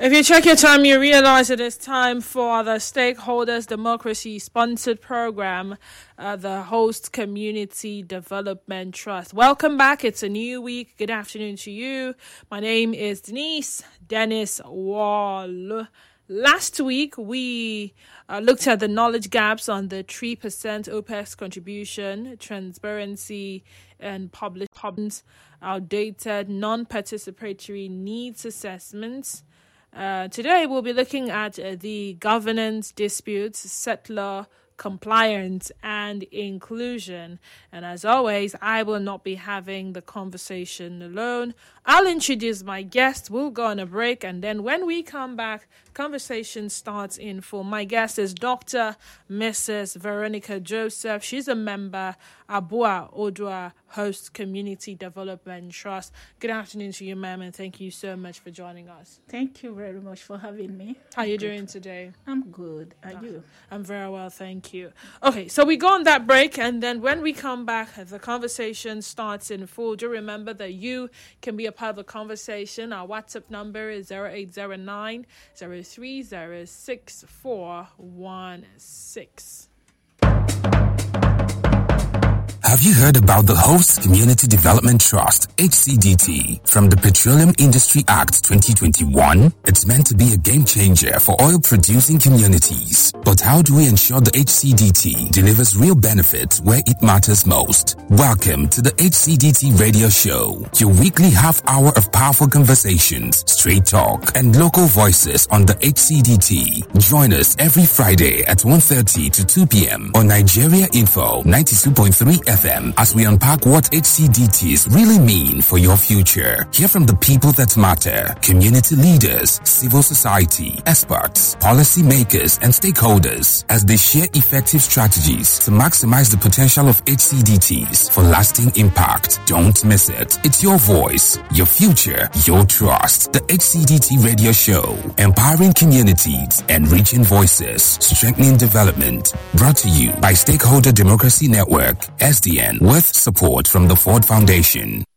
If you check your time, you realize it is time for the Stakeholders Democracy sponsored program, the Host Community Development Trust. Welcome back. It's a new week. Good afternoon to you. My name is Dennis Wall. Last week, we looked at the knowledge gaps on the 3% OPEX contribution, transparency, and public outdated non-participatory needs assessments. Today, we'll be looking at the governance disputes, settler compliance, and inclusion. And as always, I will not be having the conversation alone. I'll introduce my guest. We'll go on a break, and then when we come back, conversation starts in full. My guest is Dr. Mrs. Veronica Joseph. She's a member, Abua Odua Host Community Development Trust. Good afternoon to you, ma'am, and thank you so much for joining us. Thank you very much for having me. How are you doing today? I'm good. Are you? I'm very well, thank you. Okay, so we go on that break, and then when we come back, the conversation starts in full. Do remember that you can be a part of the conversation. Our WhatsApp number is 0809 030 6416. Have you heard about the Host Community Development Trust, HCDT, from the Petroleum Industry Act 2021? It's meant to be a game changer for oil-producing communities. But how do we ensure the HCDT delivers real benefits where it matters most? Welcome to the HCDT Radio Show, your weekly half-hour of powerful conversations, straight talk, and local voices on the HCDT. Join us every Friday at 1:30 to 2 p.m. on Nigeria Info 92.3 FM as we unpack what HCDTs really mean for your future. Hear from the people that matter, community leaders, civil society, experts, policy makers, and stakeholders as they share effective strategies to maximize the potential of HCDTs for lasting impact. Don't miss it. It's your voice, your future, your trust. The HCDT Radio Show, empowering communities, enriching voices, strengthening development. Brought to you by Stakeholder Democracy Network, SDN, with support from the Ford Foundation.